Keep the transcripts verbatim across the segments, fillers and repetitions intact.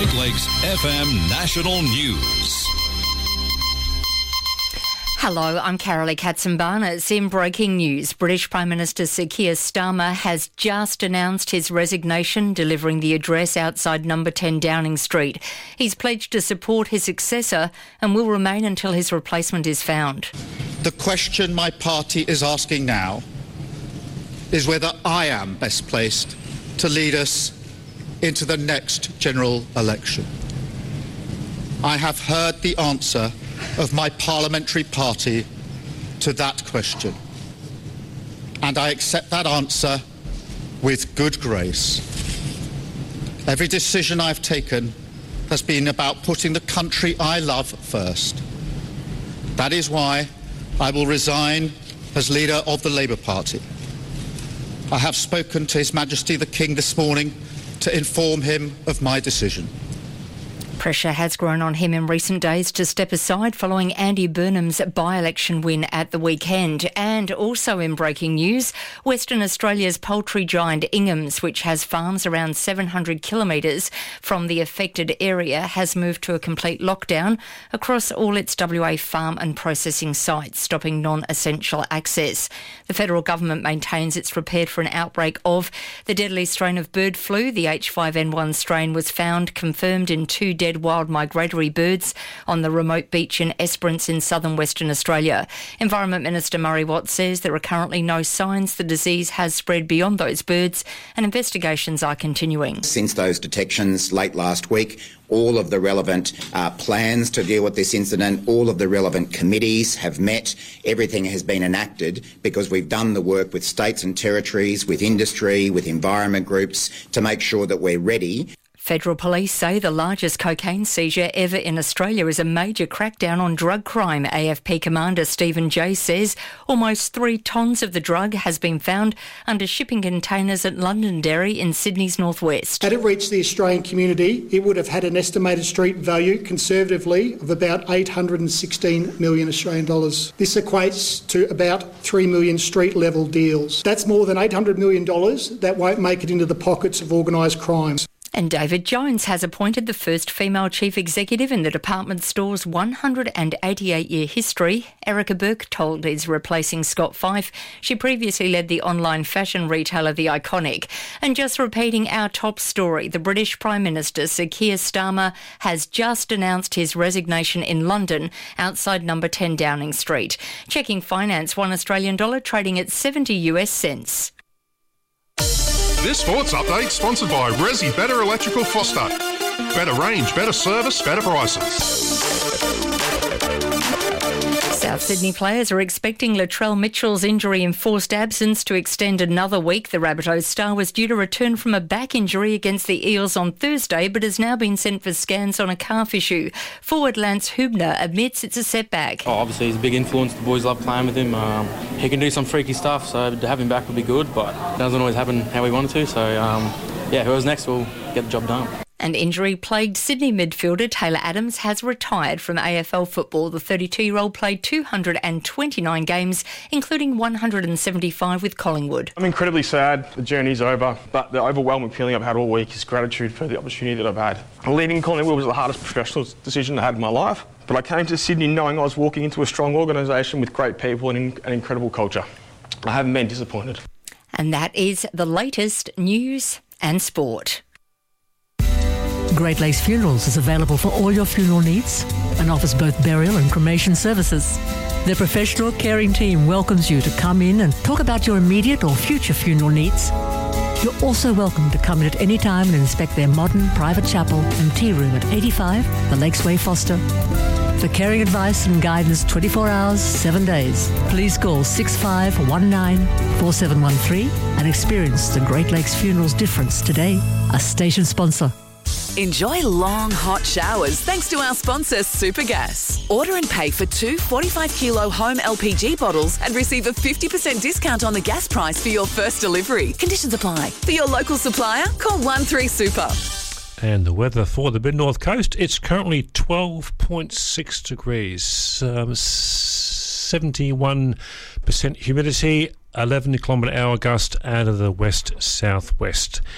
Great Lakes F M National News. Hello, I'm Carolee Katzenbarnes. In breaking news, British Prime Minister Sir Keir Starmer has just announced his resignation, delivering the address outside number ten Downing Street. He's pledged to support his successor and will remain until his replacement is found. The question my party is asking now is whether I am best placed to lead us into the next general election. I have heard the answer of my parliamentary party to that question, and I accept that answer with good grace. Every decision I've taken has been about putting the country I love first. That is why I will resign as leader of the Labour Party. I have spoken to His Majesty the King this morning to inform him of my decision. Pressure has grown on him in recent days to step aside following Andy Burnham's by-election win at the weekend. And also in breaking news, Western Australia's poultry giant Ingham's, which has farms around seven hundred kilometres from the affected area, has moved to a complete lockdown across all its W A farm and processing sites, stopping non-essential access. The federal government maintains it's prepared for an outbreak of the deadly strain of bird flu. The H five N one strain was found confirmed in two dead wild migratory birds on the remote beach in Esperance in southern Western Australia. Environment Minister Murray Watt says there are currently no signs the disease has spread beyond those birds and investigations are continuing. Since those detections late last week, all of the relevant uh, plans to deal with this incident, all of the relevant committees have met. Everything has been enacted because we've done the work with states and territories, with industry, with environment groups to make sure that we're ready. Federal police say the largest cocaine seizure ever in Australia is a major crackdown on drug crime. A F P Commander Stephen Jay says almost three tonnes of the drug has been found under shipping containers at Londonderry in Sydney's northwest. Had it reached the Australian community, it would have had an estimated street value, conservatively, of about eight hundred sixteen million Australian dollars. This equates to about three million street-level deals. That's more than eight hundred million dollars that won't make it into the pockets of organised crime. And David Jones has appointed the first female chief executive in the department store's one hundred eighty-eight year history. Erica Burke told is replacing Scott Fife. She previously led the online fashion retailer The Iconic. And just repeating our top story, the British Prime Minister Sir Keir Starmer has just announced his resignation in London outside number ten Downing Street. Checking finance, one Australian dollar trading at seventy US cents. This sports update sponsored by Resi Better Electrical Foster. Better range, better service, better prices. South Sydney players are expecting Latrell Mitchell's injury-enforced absence to extend another week. The Rabbitohs star was due to return from a back injury against the Eels on Thursday, but has now been sent for scans on a calf issue. Forward Lance Hubner admits it's a setback. Oh, obviously, he's a big influence. The boys love playing with him. Um, he can do some freaky stuff, so to have him back would be good, but it doesn't always happen how we wanted to. So, um, yeah, whoever's next will get the job done. An injury-plagued Sydney midfielder Taylor Adams has retired from A F L football. The thirty-two-year-old played two hundred twenty-nine games, including one hundred seventy-five with Collingwood. I'm incredibly sad the journey's over, but the overwhelming feeling I've had all week is gratitude for the opportunity that I've had. Leaving Collingwood was the hardest professional decision I had in my life, but I came to Sydney knowing I was walking into a strong organisation with great people and an incredible culture. I haven't been disappointed. And that is the latest news and sport. Great Lakes Funerals is available for all your funeral needs and offers both burial and cremation services. Their professional caring team welcomes you to come in and talk about your immediate or future funeral needs. You're also welcome to come in at any time and inspect their modern private chapel and tea room at eighty-five The Lakes Way, Foster. For caring advice and guidance twenty-four hours, seven days, please call six five one nine four seven one three and experience the Great Lakes Funerals difference today. A station sponsor. Enjoy long, hot showers thanks to our sponsor, Supergas. Order and pay for two forty-five kilo home L P G bottles and receive a fifty percent discount on the gas price for your first delivery. Conditions apply. For your local supplier, call one three super. And the weather for the mid-north coast, it's currently twelve point six degrees, um, seventy-one percent humidity, eleven kilometre hour gust out of the west-southwest.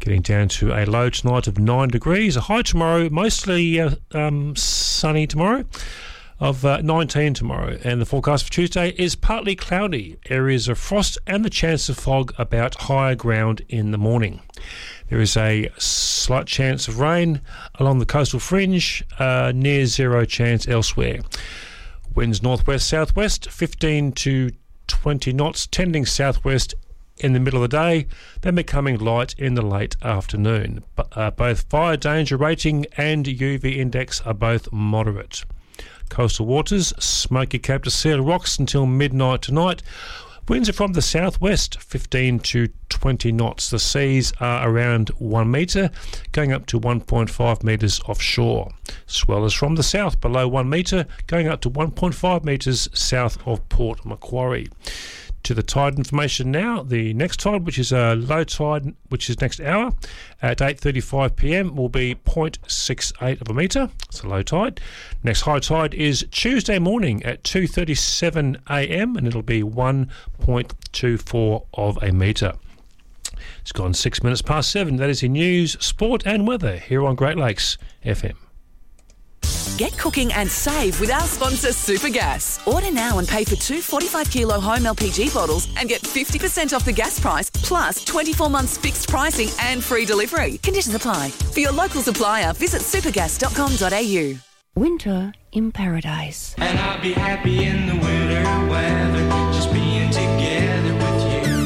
getting down to a low tonight of nine degrees. A high tomorrow, mostly uh, um, sunny tomorrow, of uh, nineteen tomorrow. And the forecast for Tuesday is partly cloudy, areas of frost and the chance of fog about higher ground in the morning. There is a slight chance of rain along the coastal fringe, uh, near zero chance elsewhere. Winds northwest-southwest, fifteen to twenty knots, tending southwest in the middle of the day, then becoming light in the late afternoon. But, uh, both fire danger rating and U V index are both moderate. Coastal waters, smoky Cape to Seal rocks until midnight tonight. Winds are from the southwest, fifteen to twenty knots. The seas are around one metre, going up to one point five metres offshore. Swell is from the south, below one metre, going up to one point five metres south of Port Macquarie. To the tide information now. The next tide, which is a low tide, which is next hour, at eight thirty-five p m, will be zero point six eight of a metre. It's a low tide. Next high tide is Tuesday morning at two thirty-seven a m, and it'll be one point two four of a metre. It's gone six minutes past seven. That is your news, sport and weather here on Great Lakes F M. Get cooking and save with our sponsor Supergas. Order now and pay for two forty-five kilo home L P G bottles and get fifty percent off the gas price plus twenty-four months fixed pricing and free delivery. Conditions apply. For your local supplier, visit supergas dot com dot a u. Winter in paradise. And I'll be happy in the winter weather, just being together with you.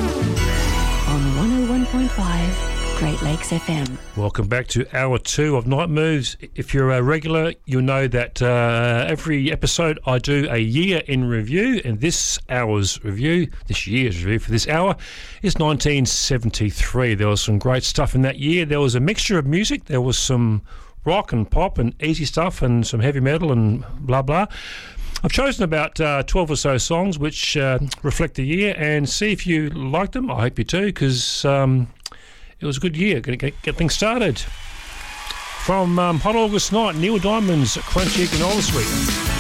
On one oh one point five Great Lakes F M. Welcome back to hour two of Night Moves. If you're a regular, you'll know that uh, every episode I do a year in review, and this hour's review, this year's review for this hour, is nineteen seventy-three. There was some great stuff in that year. There was a mixture of music. There was some rock and pop and easy stuff and some heavy metal and blah, blah. I've chosen about uh, twelve or so songs which uh, reflect the year, and see if you like them. I hope you do, because um, it was a good year. Going to get, get things started. From um, Hot August Night, Neil Diamond's Crunchy Granola Sweet.